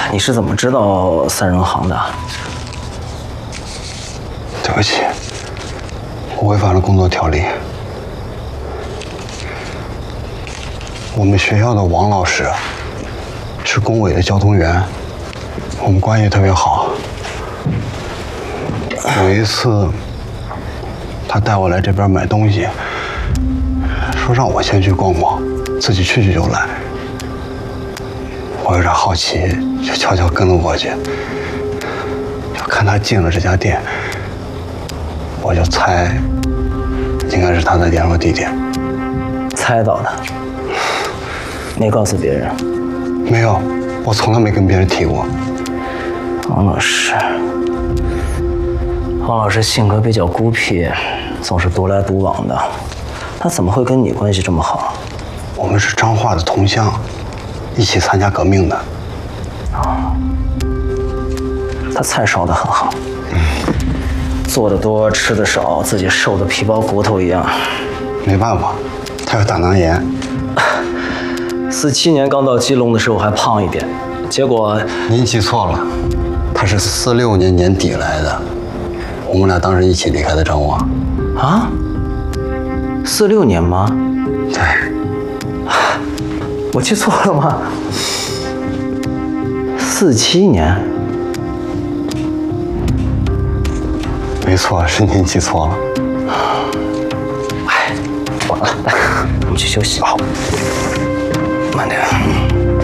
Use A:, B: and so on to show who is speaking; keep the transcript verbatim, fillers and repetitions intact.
A: 你是怎么知道三人行的？
B: 对不起，我违反了工作条例。我们学校的王老师是工委的交通员，我们关系特别好。有一次，他带我来这边买东西，说让我先去逛逛，自己去去就来。我有点好奇，就悄悄跟了过去。就看他进了这家店，我就猜应该是他的联络地点。
A: 猜到的，没告诉别人。
B: 没有，我从来没跟别人提过。
A: 王老师，王老师性格比较孤僻，总是独来独往的。他怎么会跟你关系这么好？
B: 我们是彰化的同乡，一起参加革命的。
A: 啊，他菜烧得很好，嗯，做的多，吃的少，自己瘦的皮包骨头一样。
B: 没办法，他有胆囊炎。
A: 四七年刚到基隆的时候还胖一点，结果
B: 您记错了，他是四六年年底来的，我们俩当时一起离开的彰化。
A: 啊？四六年吗？
B: 对。
A: 我记错了吗？四七年。
B: 没错，是您记错了。
A: 哎，晚了，来，我们去休息。好，慢点。